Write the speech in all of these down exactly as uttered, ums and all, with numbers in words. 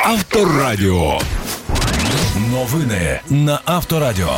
Авторадіо. Новини на Авторадіо.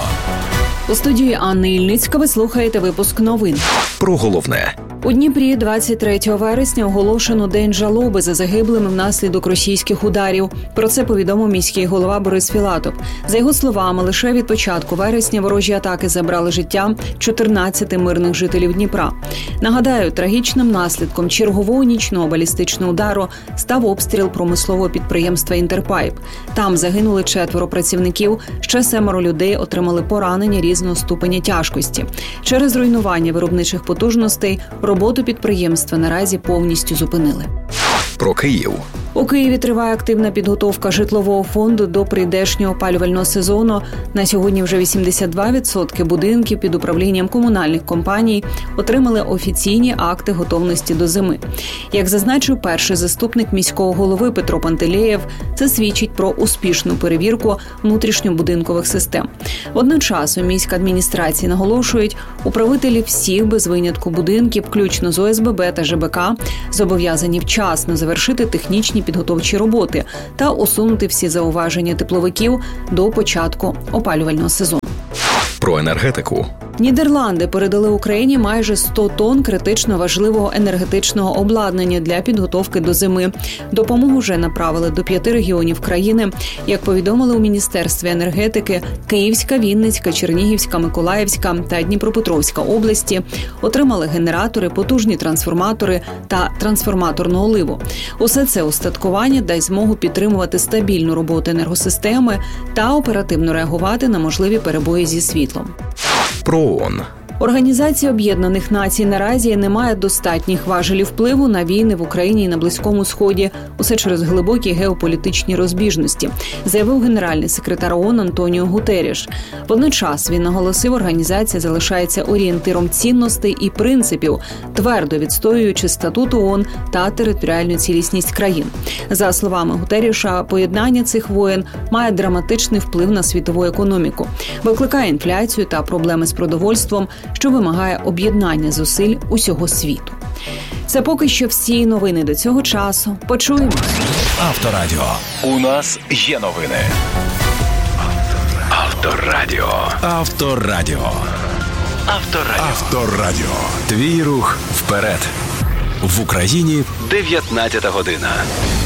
У студії Анни Ільницька ви слухаєте випуск новин. Про головне. У Дніпрі двадцять третього вересня оголошено День жалоби за загиблими внаслідок російських ударів. Про це повідомив міський голова Борис Філатов. За його словами, лише від початку вересня ворожі атаки забрали життя чотирнадцяти мирних жителів Дніпра. Нагадаю, трагічним наслідком чергового нічного балістичного удару став обстріл промислового підприємства «Інтерпайп». Там загинули четверо працівників, ще семеро людей отримали поранення різного ступеня тяжкості. Через руйнування виробничих потужностей роботу підприємства наразі повністю зупинили. Про Київ. У Києві триває активна підготовка житлового фонду до прийдешнього опалювального сезону. На сьогодні вже вісімдесят два відсотки будинків під управлінням комунальних компаній отримали офіційні акти готовності до зими. Як зазначив перший заступник міського голови Петро Пантелеєв, це свідчить про успішну перевірку внутрішньобудинкових систем. Водночас у міській адміністрації наголошують, управителі всіх без винятку будинків, включно з О С Б Б та Ж Б К, зобов'язані вчасно завершити технічні підготовчі роботи та усунути всі зауваження тепловиків до початку опалювального сезону. Про енергетику. Нідерланди передали Україні майже сто тонн критично важливого енергетичного обладнання для підготовки до зими. Допомогу вже направили до п'яти регіонів країни. Як повідомили у Міністерстві енергетики, Київська, Вінницька, Чернігівська, Миколаївська та Дніпропетровська області отримали генератори, потужні трансформатори та трансформаторну оливу. Усе це устаткування дасть змогу підтримувати стабільну роботу енергосистеми та оперативно реагувати на можливі перебої зі світлом. Про ООН. Організація Об'єднаних Націй наразі не має достатніх важелів впливу на війни в Україні і на Близькому Сході. Усе через глибокі геополітичні розбіжності, заявив генеральний секретар ООН Антоніо Гутерріш. Водночас він наголосив, організація залишається орієнтиром цінностей і принципів, твердо відстоюючи статут ООН та територіальну цілісність країн. За словами Гутерріша, поєднання цих воєн має драматичний вплив на світову економіку, викликає інфляцію та проблеми з продовольством, що вимагає об'єднання зусиль усього світу. Це поки що всі новини до цього часу. Почуємо. Авторадіо. У нас є новини. Авторадіо. Авторадіо. Авторадіо. Авторадіо. Твій рух вперед. В Україні дев'ятнадцята година.